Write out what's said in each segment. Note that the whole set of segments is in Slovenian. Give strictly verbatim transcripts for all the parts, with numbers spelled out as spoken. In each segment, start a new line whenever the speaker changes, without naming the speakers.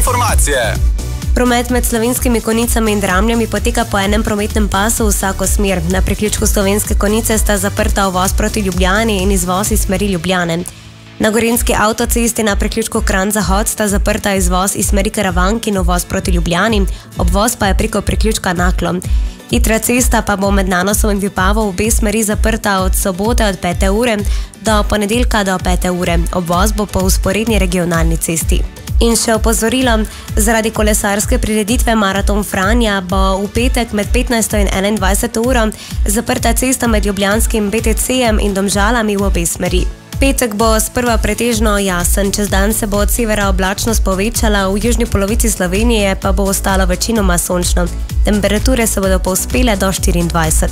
informacije.
Promet med Slovenskimi Konjicami in Dramljami poteka po enem prometnem pasu vsako smer. Na priključku Slovenske Konjice sta zaprta uvoz proti Ljubljani in izvoz iz smeri Ljubljane. Na Gorenjski avtocesti na priključku Kranj-Zahod sta zaprta izvoz iz smeri Karavank in uvoz proti Ljubljani, obvoz pa je preko priključka Naklo. Hitra cesta pa bo med Nanosom in Vipavo v obe smeri zaprta od sobote od pete ure do ponedeljka do pete ure. Obvoz bo po vzporedni regionalni cesti. In še opozorilo, zaradi kolesarske prireditve Maraton Franja bo v petek med petnajsto in enaindvajseto uro zaprta cesta med ljubljanskim B T C-jem in Domžalami v obe smeri. Petek bo sprva pretežno jasen, čez dan se bo od severa oblačnost povečala, v južni polovici Slovenije pa bo ostalo večinoma sončno. Temperature se bodo povzpele do štiriindvajset.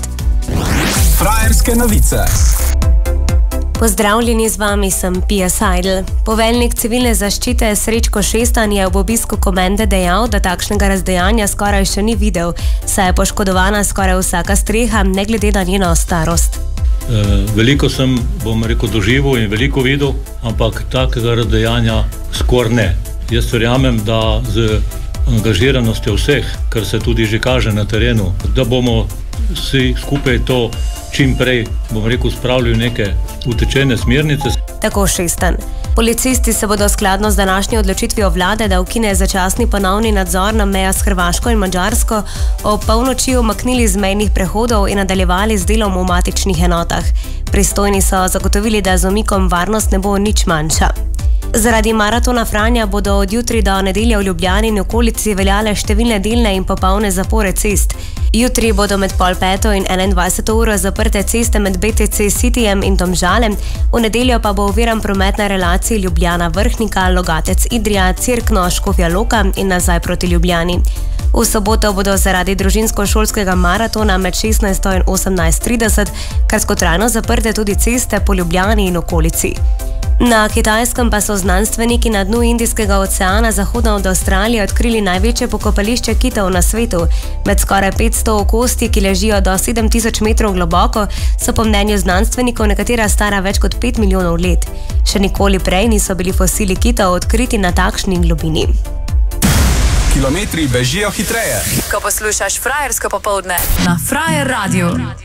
Frajerske novice.
Pozdravljeni, z vami sem Pia Seidel. Poveljnik civilne zaščite Srečko Šestan je ob obisku komende dejal, da takšnega razdejanja skoraj še ni videl, saj je poškodovana skoraj vsaka streha, ne glede na njeno starost.
Veliko sem, bom rekel, doživel in veliko videl, ampak takega razdejanja skoraj ne. Jaz verjamem, da z angažiranostjo vseh, kar se tudi že kaže na terenu, da bomo vsi skupaj to čim prej, bom rekel, spravili neke utečene smernice.
Tako Šestan. Policisti se bodo skladno z današnjo odločitvijo vlade, da ukine začasni ponovni nadzor na mejah s Hrvaško in Madžarsko, ob polnoči umaknili z mejnih prehodov in nadaljevali z delom v matičnih enotah. Pristojni so zagotovili, da z umikom varnost ne bo nič manjša. Zaradi Maratona Franja bodo od jutri do nedelje v Ljubljani in okolici veljale številne delne in popolne zapore cest. Jutri bodo med pol peto in enaindvajseto uro zaprte ceste med B T C Cityjem in Domžalem, v nedeljo pa bo oviran promet na relaciji Ljubljana-Vrhnika, Logatec-Idrija, Cerkno-Škofja Loka in nazaj proti Ljubljani. V soboto bodo zaradi družinsko-šolskega maratona med šestnajsto in osemnajst trideset kratkotrajno zaprte tudi ceste po Ljubljani in okolici. Na Kitajskem pa so znanstveniki na dnu Indijskega oceana zahodno od Avstralije odkrili največje pokopališče kitov na svetu. Med skoraj petsto okosti, ki ležijo do sedem tisoč metrov globoko, so po mnenju znanstvenikov nekatera stara več kot pet milijonov let. Še nikoli prej niso bili fosili kitov odkriti na takšni globini.
Kilometri bežijo hitreje.
Ko poslušaš Frajersko popoldne na Frajer Radio.